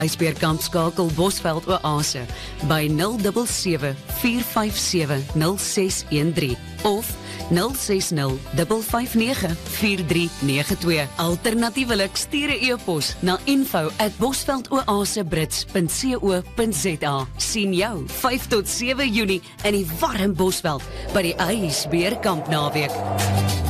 IJsbeerkamp skakel Bosveld Oase by 077 457 0613 of 060 559 4392. Alternatiefelik stuur 'n e-pos na info@bosveldoasebrits.co.za. Sien jou 5 tot 7 Junie in die warm Bosveld by die IJsbeerkamp naweek.